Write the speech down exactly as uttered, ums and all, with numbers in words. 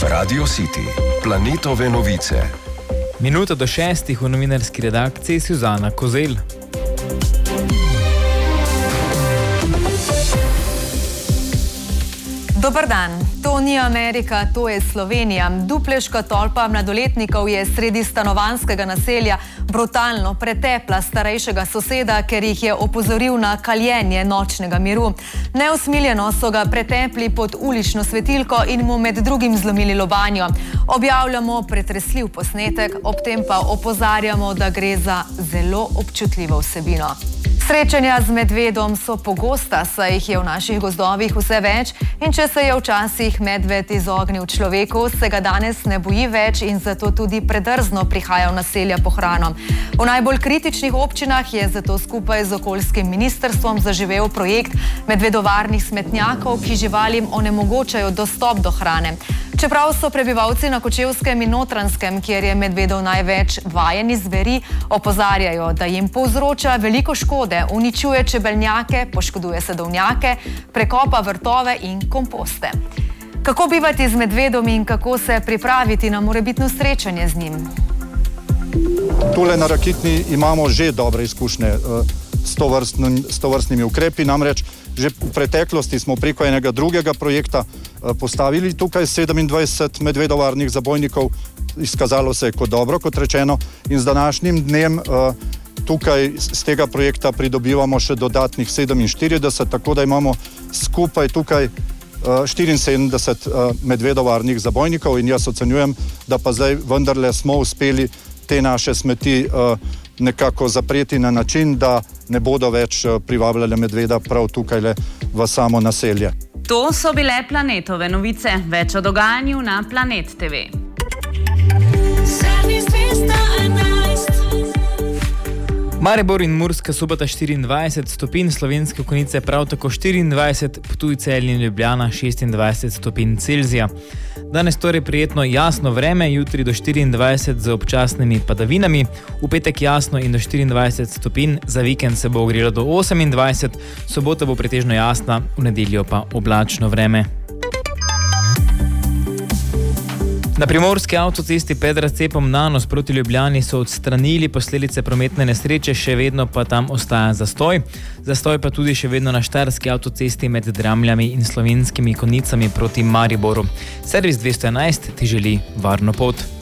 Radio City, planetove novice. Minuta do šestih v novinarski redakciji Suzana Kozel. Dobar dan, to ni Amerika, to je Slovenija. Dupleška tolpa mladoletnikov je sredi stanovanjskega naselja brutalno pretepla starejšega soseda, ker jih je opozoril na kaljenje nočnega miru. Neusmiljeno so ga pretepli pod ulično svetilko in mu med drugim zlomili lobanjo. Objavljamo pretresljiv posnetek, ob tem pa opozarjamo, da gre za zelo občutljivo vsebino. Srečanja z medvedom so pogosta, saj jih je v naših gozdovih vse več in če se je včasih medved izognil človeku, se ga danes ne boji več in zato tudi predrzno prihaja v naselja po hrano. V najbolj kritičnih občinah je zato skupaj z okoljskim ministrstvom zaživel projekt medvedovarnih smetnjakov, ki živalim onemogočajo dostop do hrane. Čeprav so prebivalci na Kočevskem in Notranjskem, kjer je medvedov največ, vajeni zveri, opozarjajo, da jim povzroča veliko škode, uničuje čebeljake, poškoduje sadovnjake, prekopa vrtove in komposte. Kako bivati z medvedom in kako se pripraviti na morebitno srečanje z njim? Tule na Rakitni imamo že dobre izkušnje s tovrstnim, s tovrstnimi ukrepi, namreč že v preteklosti smo preko enega drugega projekta postavili tukaj sedemindvajset medvedovarnih zabojnikov, izkazalo se je kot dobro, kot rečeno, in z današnjim dnem tukaj z tega projekta pridobivamo še dodatnih sedeminštirideset, tako da imamo skupaj tukaj štiriinsedemdeset medvedovarnih zabojnikov in jaz ocenjujem, da pa zdaj vendarle smo uspeli te naše smeti nekako zapreti na način, da ne bodo več privabljale medveda prav tukaj le v samo naselje. To so bile planetove novice. Več o dogajanju na Planet T V. Maribor in Murska Sobota štiriindvajset stopinj, Slovenske Konjice prav tako štiriindvajset, Ptuj, Celje in Ljubljana šestindvajset stopinj Celzija. Danes torej prijetno jasno vreme, jutri do štiriindvajset z občasnimi padavinami, v petek jasno in do štiriindvajset stopinj, za vikend se bo ogrelo do osemindvajset, sobota bo pretežno jasna, v nedeljo pa oblačno vreme. Na primorski avtocesti Pedra-Cepom Nanos proti Ljubljani so odstranili posledice prometne nesreče, še vedno pa tam ostaja zastoj. Zastoj pa tudi še vedno na štajerski avtocesti med Dramljami in Slovenskimi Konjicami proti Mariboru. Servis dvesto enajst ti želi varno pot.